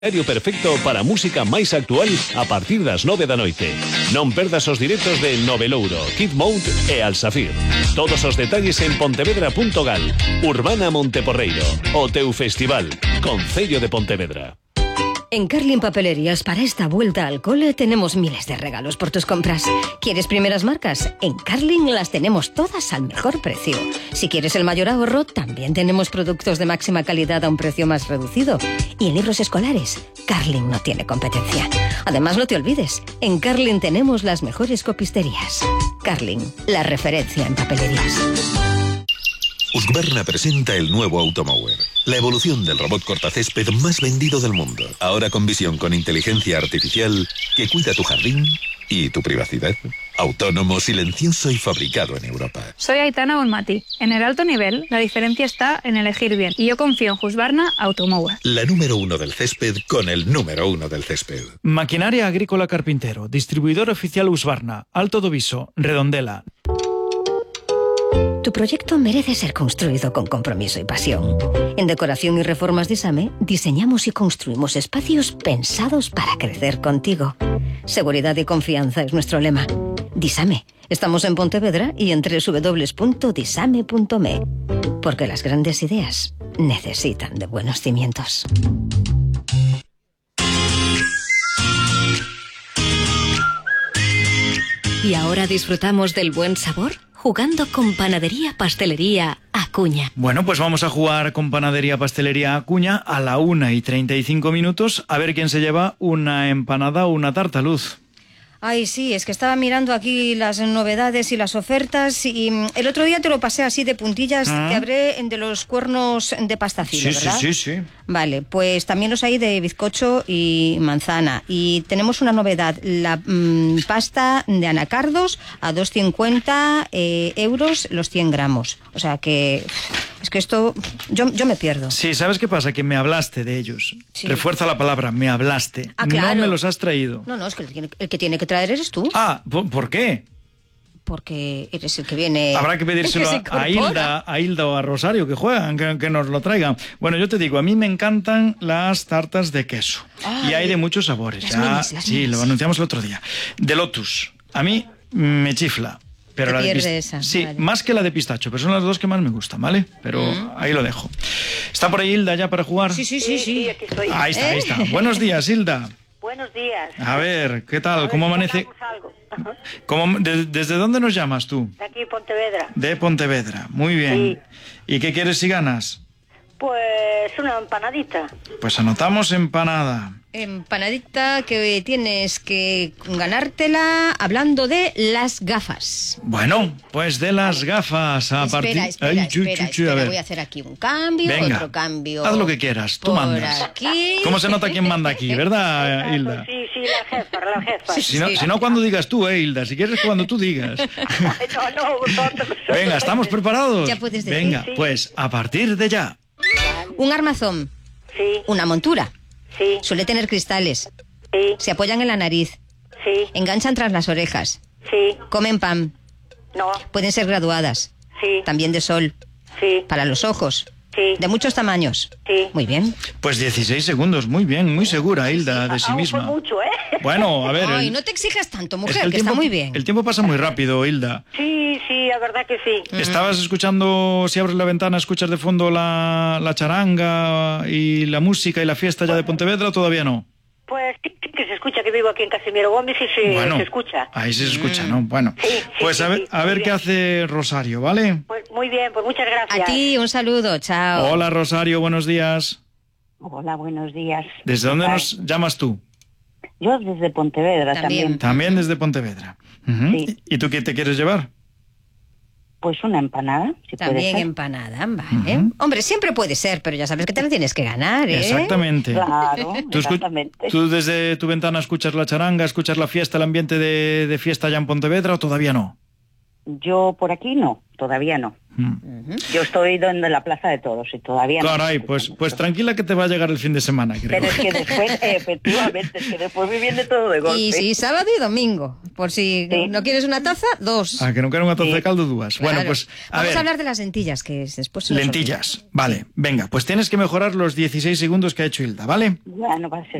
Horario perfecto para música máis actual a partir das 9 da noite. Non perdas os directos de Novelouro, Kid Mode e Alsafir. Todos os detalles en pontevedra.gal. Urbana Monteporreiro, o teu festival, Concello de Pontevedra. En Carlin Papelerías, para esta vuelta al cole, tenemos miles de regalos por tus compras. ¿Quieres primeras marcas? En Carlin las tenemos todas al mejor precio. Si quieres el mayor ahorro, también tenemos productos de máxima calidad a un precio más reducido. Y en libros escolares, Carlin no tiene competencia. Además, no te olvides, en Carlin tenemos las mejores copisterías. Carlin, la referencia en papelerías. Husqvarna presenta el nuevo Automower, la evolución del robot cortacésped más vendido del mundo. Ahora con visión con inteligencia artificial que cuida tu jardín y tu privacidad. Autónomo, silencioso y fabricado en Europa. Soy Aitana Bonmati. En el alto nivel, la diferencia está en elegir bien. Y yo confío en Husqvarna Automower. La número 1 del césped con el número 1 del césped. Maquinaria Agrícola Carpintero. Distribuidor oficial Husqvarna. Alto do Viso. Redondela. Tu proyecto merece ser construido con compromiso y pasión. En Decoración y Reformas Disame diseñamos y construimos espacios pensados para crecer contigo. Seguridad y confianza es nuestro lema. Disame. Estamos en Pontevedra y en www.disame.me. Porque las grandes ideas necesitan de buenos cimientos. ¿Y ahora disfrutamos del buen sabor? Jugando con Panadería Pastelería Acuña. Bueno, pues vamos a jugar con Panadería Pastelería Acuña a la 1:35, a ver quién se lleva una empanada o una tarta, Luz. Ay, sí, es que estaba mirando aquí las novedades y las ofertas y el otro día te lo pasé así de puntillas, te hablé de los cuernos de pastacino, Sí, ¿verdad? sí. Vale, pues también los hay de bizcocho y manzana. Y tenemos una novedad, la pasta de anacardos a 2,50 euros los 100 gramos. O sea que es que esto, yo me pierdo. Sí, ¿sabes qué pasa? Que me hablaste de ellos. Sí. Refuerza la palabra, me hablaste. Ah, claro. No me los has traído. No, es que el que tiene que traer eres tú. Ah, ¿por qué? Porque eres el que viene... Habrá que pedírselo a Hilda o a Rosario que juegan, que nos lo traigan. Bueno, yo te digo, a mí me encantan las tartas de queso. Ay, y hay de muchos sabores. las minis. Lo anunciamos el otro día. De Lotus. A mí me chifla. Pero Te la de pierde esa, sí, vale. más que la de pistacho, pero son las dos que más me gustan, ¿vale? Pero ahí lo dejo. ¿Está por ahí Hilda ya para jugar? Sí. Sí, aquí estoy. Ahí está. Buenos días, Hilda. Buenos días. A ver, ¿qué tal? A ver ¿Cómo si amanece? sacamos algo. ¿Desde dónde nos llamas tú? De aquí, Pontevedra. De Pontevedra, muy bien. ¿Y qué quieres si ganas? Pues una empanadita. Pues anotamos empanada. Empanadita que tienes que ganártela hablando de las gafas. Bueno, pues de las gafas a partir... Espera, a ver. voy a hacer aquí un cambio, Venga, otro cambio. haz lo que quieras, tú por mandas. Aquí. ¿Cómo se nota quién manda aquí, verdad, Hilda? Sí, la jefa. Si no, cuando digas tú, Hilda. Si quieres, cuando tú digas. No, vosotros. Venga, ¿estamos preparados? Ya puedes decir. Venga, Sí. pues a partir de ya. Un armazón, Sí, una montura. sí, Suele tener cristales. sí, Se apoyan en la nariz. sí, Enganchan tras las orejas. sí, Comen pan. no, Pueden ser graduadas. sí, También de sol. sí, Para los ojos. sí, De muchos tamaños. sí. Muy bien. Pues 16 segundos, muy bien, muy segura, Hilda, de sí Aún misma. fue mucho, ¿eh? Bueno, a ver... Ay, no te exijas tanto, es mujer, el que está tiempo- muy bien. El tiempo pasa muy rápido, Hilda. Sí, la verdad que sí. ¿Estabas escuchando, si abres la ventana, escuchas de fondo la charanga y la música y la fiesta ya de Pontevedra o todavía no? Pues sí que se escucha, que vivo aquí en Casimiro Gómez y se escucha. Ahí sí se escucha, ¿no? Bueno, Sí, pues sí, a ver, sí, a ver muy qué bien. hace Rosario, ¿vale? Pues muy bien, pues muchas gracias. A ti, un saludo, chao. Hola, Rosario, buenos días. Hola, buenos días. ¿Desde dónde Ay, nos llamas tú? Yo desde Pontevedra También. también. También desde Pontevedra. Ujú. Sí. ¿Y tú qué te quieres llevar? Pues una empanada, si puede También ser. empanada, vale. Hombre, siempre puede ser, pero ya sabes que te la tienes que ganar, ¿eh? Exactamente. Claro, ¿Tú, exactamente. ¿Tú desde tu ventana escuchas la charanga, escuchas la fiesta, el ambiente de fiesta allá en Pontevedra o todavía no? Yo por aquí no, todavía no. Yo estoy donde la Plaza de Toros y todavía Caray, no. pues tranquila que te va a llegar el fin de semana, creo. Pero es que después, efectivamente, es que después me viene todo de golpe. Y sí, sábado y domingo. Por si Sí. no quieres una taza, 2. Ah, que no quiero una taza Sí. de caldo, dudas. Claro. Bueno, pues Vamos a hablar de las lentillas, que después se nos lentillas. Vale, venga, pues tienes que mejorar los 16 segundos que ha hecho Hilda, ¿vale? Ya no va a ser